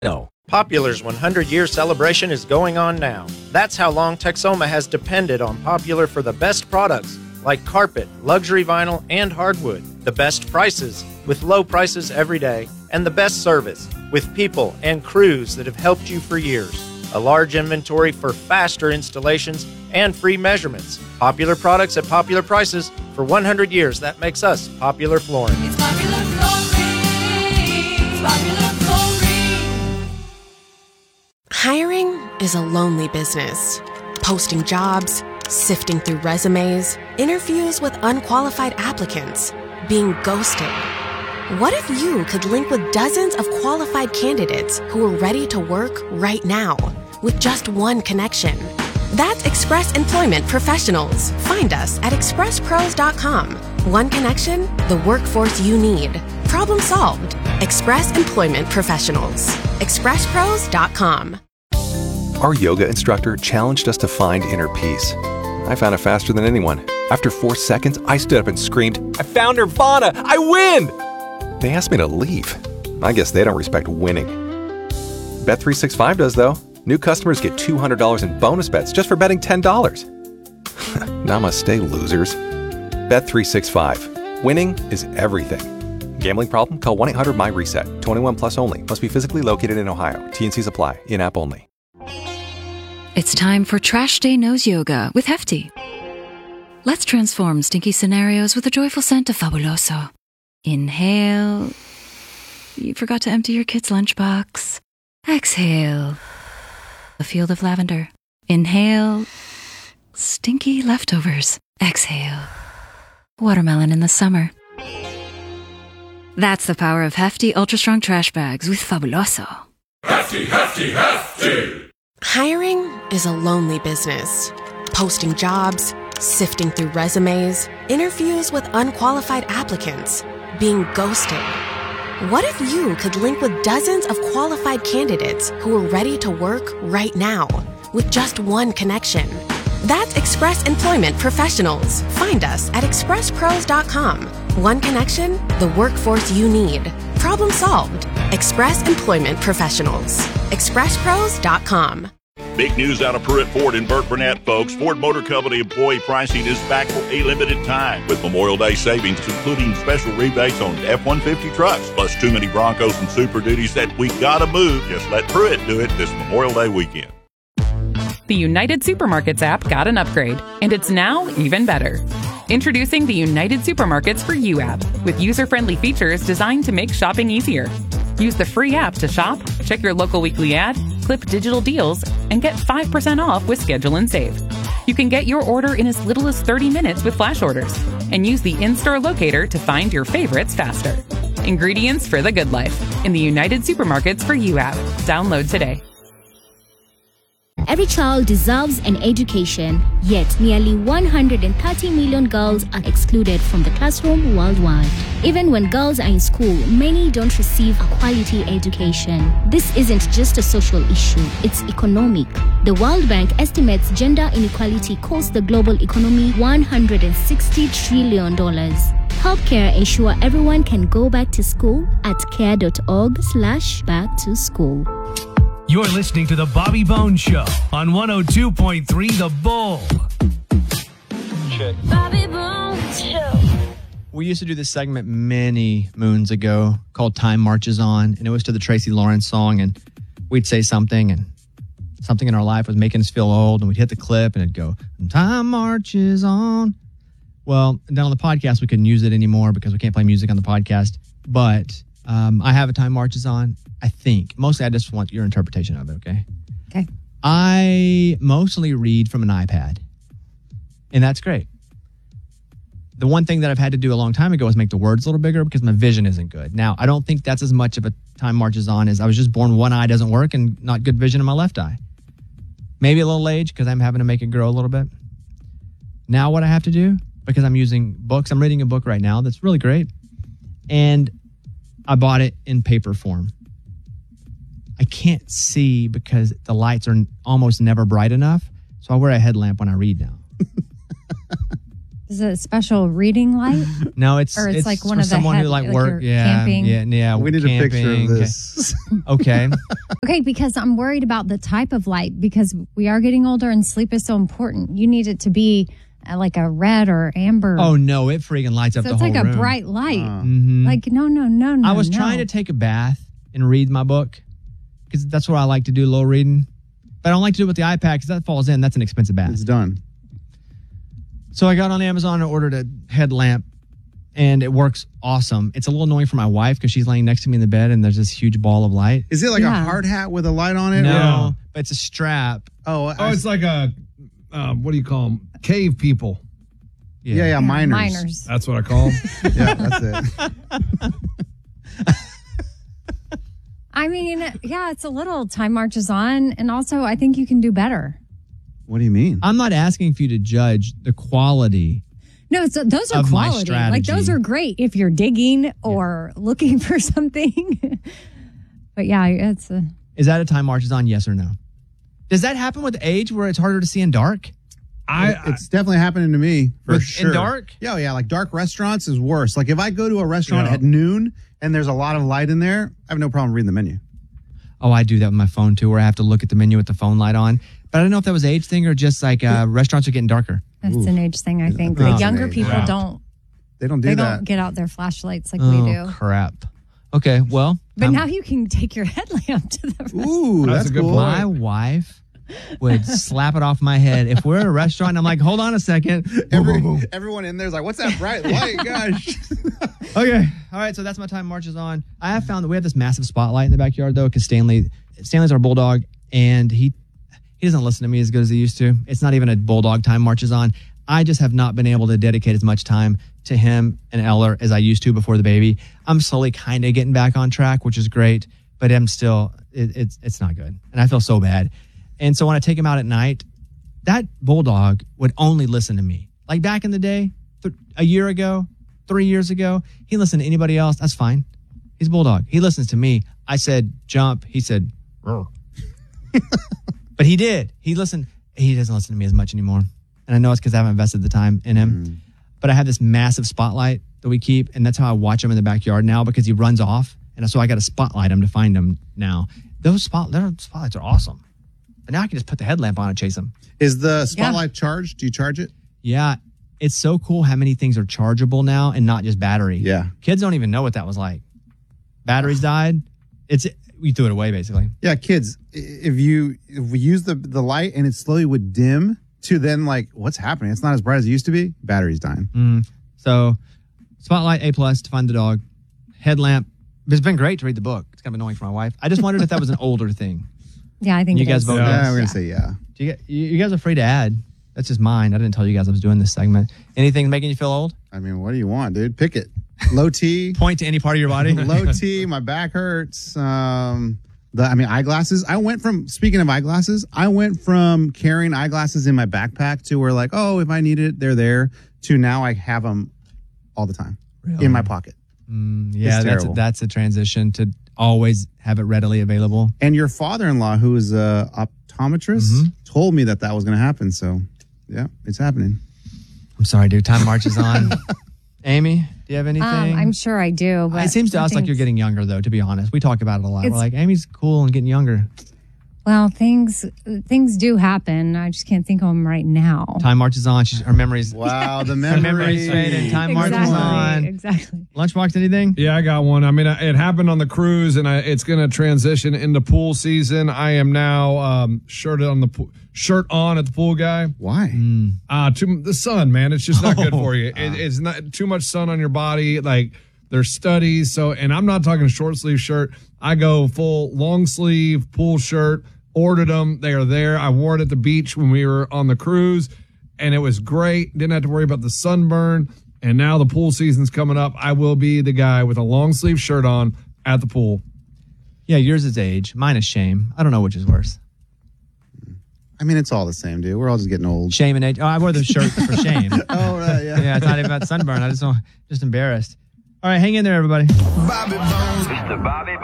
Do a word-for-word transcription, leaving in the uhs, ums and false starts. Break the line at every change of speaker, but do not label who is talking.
No.
Popular's one hundred year celebration is going on now. That's how long Texoma has depended on Popular for the best products like carpet, luxury vinyl, and hardwood. The best prices with low prices every day, and the best service with people and crews that have helped you for years. A large inventory for faster installations and free measurements. Popular products at popular prices for one hundred years. That makes us Popular Flooring.
It's Popular Flooring. It's Popular Flooring.
Hiring is a lonely business. Posting jobs, sifting through resumes, interviews with unqualified applicants, being ghosted. What if you could link with dozens of qualified candidates who are ready to work right now with just one connection? That's Express Employment Professionals. Find us at express pros dot com. One connection, the workforce you need. Problem solved. Express Employment Professionals. express pros dot com.
Our yoga instructor challenged us to find inner peace. I found it faster than anyone. After four seconds, I stood up and screamed, "I found Nirvana! I win!" They asked me to leave. I guess they don't respect winning. Bet three sixty-five does, though. New customers get two hundred dollars in bonus bets just for betting ten dollars. Namaste, losers. Bet three sixty-five. Winning is everything. Gambling problem? Call one eight hundred my reset. twenty-one plus only. Must be physically located in Ohio. T N Cs apply. In-app only.
It's time for Trash Day Nose Yoga with Hefty. Let's transform stinky scenarios with a joyful scent of Fabuloso. Inhale. You forgot to empty your kid's lunchbox. Exhale. A field of lavender. Inhale. Stinky leftovers. Exhale. Watermelon in the summer. That's the power of Hefty Ultra Strong Trash Bags with Fabuloso.
Hefty, hefty, hefty.
Hiring is a lonely business. Posting jobs, sifting through resumes, interviews with unqualified applicants, being ghosted. What if you could link with dozens of qualified candidates who are ready to work right now with just one connection? That's Express Employment Professionals. Find us at express pros dot com. One connection, the workforce you need. Problem solved. Express Employment Professionals. express pros dot com.
Big news out of Pruitt Ford and Burt Burnett, folks. Ford Motor Company employee pricing is back for a limited time with Memorial Day savings, including special rebates on F one fifty trucks, plus too many Broncos and Super Duties that we gotta move. Just let Pruitt do it this Memorial Day weekend.
The United Supermarkets app got an upgrade, and it's now even better. Introducing the United Supermarkets for You app with user-friendly features designed to make shopping easier. Use the free app to shop, check your local weekly ad, clip digital deals, and get five percent off with Schedule and Save. You can get your order in as little as thirty minutes with flash orders, and use the in-store locator to find your favorites faster. Ingredients for the good life in the United Supermarkets for You app. Download today.
Every child deserves an education, yet nearly one hundred thirty million girls are excluded from the classroom worldwide. Even when girls are in school, many don't receive a quality education. This isn't just a social issue, it's economic. The World Bank estimates gender inequality costs the global economy one hundred sixty trillion dollars. Help CARE ensure everyone can go back to school at care.org slash back to school.
You're listening to The Bobby Bones Show on one oh two point three The Bull.
Check.
Bobby Bones Show.
We used to do this segment many moons ago called Time Marches On, and it was to the Tracy Lawrence song, and we'd say something, and something in our life was making us feel old, and we'd hit the clip, and it'd go, Time Marches On. Well, then on the podcast, we couldn't use it anymore because we can't play music on the podcast, but um, I have a Time Marches On. I think. Mostly I just want your interpretation of it, okay?
Okay.
I mostly read from an iPad, and that's great. The one thing that I've had to do a long time ago is make the words a little bigger because my vision isn't good. Now, I don't think that's as much of a Time Marches On as I was just born one eye doesn't work and not good vision in my left eye. Maybe a little age because I'm having to make it grow a little bit. Now what I have to do, because I'm using books, I'm reading a book right now that's really great, and I bought it in paper form. I can't see because the lights are almost never bright enough, so I wear a headlamp when I read now.
Is it a special reading light?
No, it's
Or it's
it's
like one
for
of the
someone
head-
who like
like
work.
you're
Yeah,
camping.
yeah, yeah.
We need a picture of
camping.
this.
Okay.
Okay, because I'm worried about the type of light because we are getting older and sleep is so important. You need it to be uh, like a red or amber.
Oh no, it freaking lights up
so
the
it's
whole
like
room.
a bright light.
Mhm.
Like no, no, no, no.
I was
no.
trying to take a bath and read my book because that's what I like to do, a little reading. But I don't like to do it with the iPad because that falls in. That's an expensive bath.
It's done.
So I got on Amazon and ordered a headlamp, and it works awesome. It's a little annoying for my wife because she's laying next to me in the bed, and there's this huge ball of light.
Is it like
Yeah.
a hard hat with a light on it?
No,
Yeah.
but it's a strap.
Oh, I,
Oh, it's like a, um, what do you call them? Cave people.
yeah, yeah,
Yeah,
miners.
miners.
That's what I call them.
Yeah, that's it.
I mean, yeah, it's a little time marches on, and also I think you can do better.
What do you mean?
I'm not asking for you to judge the quality.
No, it's, those are
Of my
quality. Like those
strategy.
are great if you're digging or looking for something. But yeah, it's a.
Is that a time marches on? Yes or no? Does that happen with age where it's harder to see in dark?
I,
it's definitely happening to me for
With- in
sure.
dark?
Yeah, yeah. Like dark restaurants is worse. Like if I go to a restaurant
Yeah.
at noon and there's a lot of light in there, I have no problem reading the menu.
Oh, I do that with my phone too, where I have to look at the menu with the phone light on. But I don't know if that was age thing or just like uh, restaurants are getting darker.
That's an age thing, I think.
Oh,
The
that's
younger
an age.
people
Wow.
don't.
They don't do
They
that.
don't get out their flashlights like
oh,
we do.
crap. Okay, well.
But
I'm-
now you can take your headlamp to the restaurant.
Ooh,
That's
that's,
a good
cool.
My wife would slap it off my head. If we're at a restaurant, and I'm like, hold on a second.
Every, everyone in there's like, what's that bright light? Gosh.
Okay. All right. So that's my time marches on. I have found that we have this massive spotlight in the backyard though, because Stanley, Stanley's our bulldog, and he he doesn't listen to me as good as he used to. It's not even a bulldog time marches on. I just have not been able to dedicate as much time to him and Eller as I used to before the baby. I'm slowly kind of getting back on track, which is great, but I'm still it, it's it's not good, and I feel so bad. And so when I take him out at night, that bulldog would only listen to me. Like back in the day, th- a year ago, three years ago, he listened to anybody else. That's fine. He's a bulldog. He listens to me. I said jump. He said, "Rrr." But he did. He listened. He doesn't listen to me as much anymore. And I know it's because I haven't invested the time in him.
Mm.
But I have this massive spotlight that we keep, and that's how I watch him in the backyard now because he runs off. And so I got to spotlight him to find him now. Those spot, those spotlights are awesome. But now I can just put the headlamp on and chase him.
Is the spotlight charged? Do you charge it?
Yeah. It's so cool how many things are chargeable now and not just battery.
Yeah.
Kids don't even know what that was like. Batteries died. It's we threw it away basically.
Yeah, kids. i- If you if we use the the light and it slowly would dim to then like what's happening? It's not as bright as it used to be. Battery's dying.
Mm. So spotlight A plus to find the dog. Headlamp. It's been great to read the book. It's kind of annoying for my wife. I just wondered if that was an older thing.
Yeah, I think
You
it
guys
is.
vote
Yeah,
yes.
we're gonna say yeah.
Do you, get- you, you guys are free to add. That's just mine. I didn't tell you guys I was doing this segment. Anything making you feel old?
I mean, what do you want, dude? Pick it. Low T.
Point to any part of your body.
Low T. My back hurts. Um, the I mean, eyeglasses. I went from speaking of eyeglasses, I went from carrying eyeglasses in my backpack to where like, oh, if I need it, they're there. To now, I have them all the time
Really?
in my pocket.
Mm, yeah,
It's
that's a,
terrible.
that's a transition to always have it readily available.
And your father-in-law, who is a optometrist,
Mm-hmm.
told me that that was going to happen. So, yeah, it's happening.
I'm sorry, dude. Time marches on. Amy, do you have anything?
Um, I'm sure I do. But
it seems to
some
us like you're
things-
getting younger, though, to be honest. We talk about it a lot. We're
It's-
like, Amy's cool and getting younger.
Well, things things do happen. I just can't think of them right now.
Time marches on. She's, her memories.
Wow, the
Her
memory.
memories fading. Time marches
Exactly,
on.
exactly.
Lunchbox, anything?
Yeah, I got one. I mean, it happened on the cruise, and I, it's going to transition into pool season. I am now um, shirted on the pool, shirt on at the pool guy.
Why?
Uh, too, the sun, man. It's just not good
Oh,
for you. It, it's not too much sun on your body. Like there's studies. So, and I'm not talking short sleeve shirt. I go full long sleeve pool shirt. Ordered them. They are there. I wore it at the beach when we were on the cruise, and it was great. Didn't have to worry about the sunburn. And now the pool season's coming up. I will be the guy with a long sleeve shirt on at the pool.
Yeah, yours is age. Mine is shame. I don't know which is worse.
I mean, it's all the same, dude. We're all just getting old.
Shame and age. Oh, I wore the shirt for shame.
Oh, right, yeah.
Yeah, it's not even about sunburn. I just don't, just embarrassed. All right, hang in there, everybody.
Bobby Bones. It's the Bobby